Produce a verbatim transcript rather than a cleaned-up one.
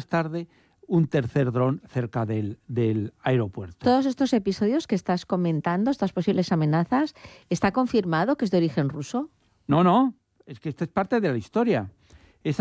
más tarde un tercer dron cerca del, del aeropuerto. Todos estos episodios que estás comentando, estas posibles amenazas, ¿está confirmado que es de origen ruso? No, no, es que esto es parte de la historia.